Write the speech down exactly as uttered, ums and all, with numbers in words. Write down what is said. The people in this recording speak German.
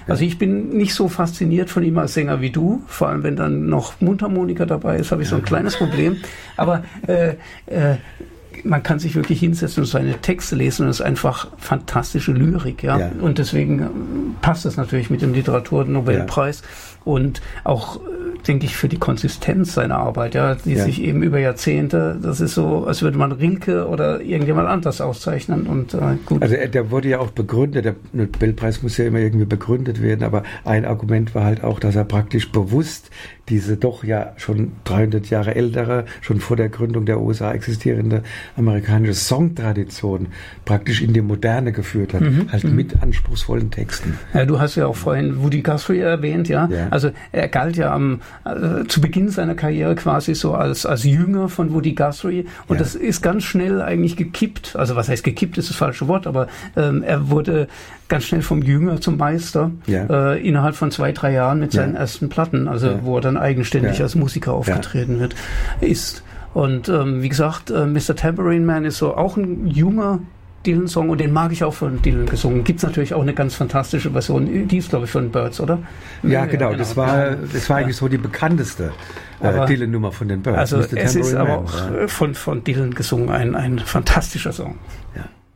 Also ich bin nicht so fasziniert von ihm als Sänger wie du, vor allem wenn dann noch Mundharmonika dabei ist, habe ich so ein kleines Problem. Aber äh, äh, man kann sich wirklich hinsetzen und seine Texte lesen und es ist einfach fantastische Lyrik, ja. ja. Und deswegen passt es natürlich mit dem Literaturnobelpreis ja. und auch, denke ich, für die Konsistenz seiner Arbeit, ja, die ja. sich eben über Jahrzehnte, das ist so, als würde man Rilke oder irgendjemand anders auszeichnen und äh, gut. Also der wurde ja auch begründet, der Nobelpreis muss ja immer irgendwie begründet werden, aber ein Argument war halt auch, dass er praktisch bewusst diese doch ja schon dreihundert Jahre ältere, schon vor der Gründung der U S A existierende amerikanische Songtradition praktisch in die Moderne geführt hat, mhm, halt m- mit anspruchsvollen Texten. Ja, du hast ja auch vorhin Woody Guthrie erwähnt, ja. ja. Also er galt ja am äh, zu Beginn seiner Karriere quasi so als als Jünger von Woody Guthrie und ja. das ist ganz schnell eigentlich gekippt. Also was heißt gekippt, ist das falsche Wort, aber ähm, er wurde ganz schnell vom Jünger zum Meister ja. äh, innerhalb von zwei, drei Jahren mit seinen ja. ersten Platten, also ja. wo er dann eigenständig ja. als Musiker aufgetreten ja. wird, ist. Und ähm, wie gesagt, äh, Mister Tambourine Man ist so auch ein junger Dylan-Song und den mag ich auch von Dylan gesungen. Gibt es natürlich auch eine ganz fantastische Version, die ist glaube ich von Birds, oder? Ja, ja genau, genau, das war, das war eigentlich ja. so die bekannteste äh, Dylan-Nummer von den Birds. Also Mister es Tambourine ist aber Man, auch ja. von, von Dylan gesungen ein, ein fantastischer Song. Ja.